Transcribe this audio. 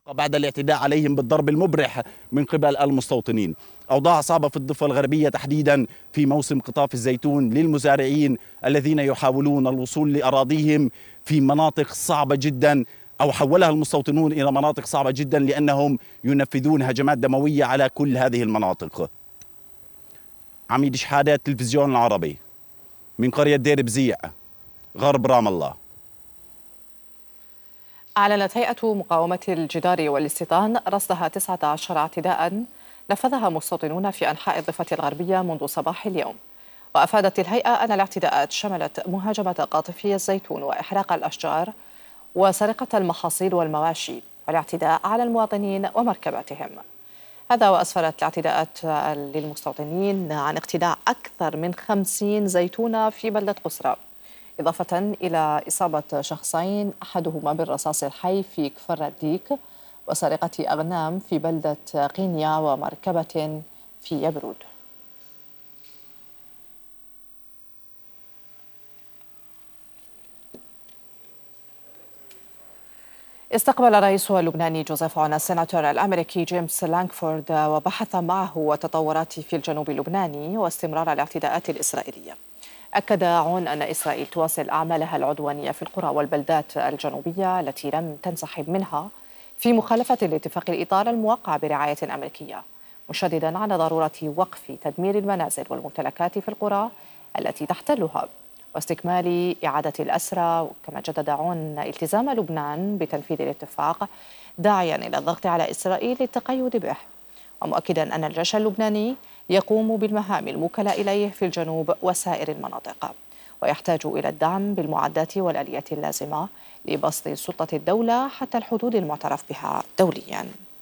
بعد الاعتداء عليهم بالضرب المبرح من قبل المستوطنين. أوضاع صعبة في الضفة الغربية تحديدا في موسم قطاف الزيتون للمزارعين الذين يحاولون الوصول لأراضيهم في مناطق صعبة جدا، أو حولها المستوطنون إلى مناطق صعبة جدا لأنهم ينفذون هجمات دموية على كل هذه المناطق. عميد شحادة، التلفزيون العربي، من قرية دير بزيع، غرب رام الله. أعلنت هيئة مقاومة الجدار والاستيطان رصدها 19 اعتداء نفذها مستوطنون في أنحاء الضفة الغربية منذ صباح اليوم. وأفادت الهيئة أن الاعتداءات شملت مهاجمة قاطفي الزيتون وإحراق الأشجار وسرقة المحاصيل والمواشي والاعتداء على المواطنين ومركباتهم. هذا وأسفرت الاعتداءات للمستوطنين عن اقتلاع أكثر من 50 زيتونة في بلدة قسرة، إضافة إلى إصابة شخصين أحدهما بالرصاص الحي في كفر الديك، وسرقة أغنام في بلدة قينيا ومركبة في يبرود. استقبل الرئيس اللبناني جوزيف عون السيناتور الأمريكي جيمس لانغفورد وبحث معه التطورات في الجنوب اللبناني واستمرار الاعتداءات الإسرائيلية. أكد عون أن إسرائيل تواصل أعمالها العدوانية في القرى والبلدات الجنوبية التي لم تنسحب منها في مخالفة الاتفاق الإطار الموقع برعاية أمريكية، مشددا على ضرورة وقف تدمير المنازل والممتلكات في القرى التي تحتلها واستكمال إعادة الأسرى. كما جدد عون التزام لبنان بتنفيذ الاتفاق، داعيا إلى الضغط على إسرائيل للتقيد به، ومؤكدا أن الجيش اللبناني يقوم بالمهام الموكلة إليه في الجنوب وسائر المناطق، ويحتاج إلى الدعم بالمعدات والآليات اللازمة لبسط سلطة الدولة حتى الحدود المعترف بها دوليا.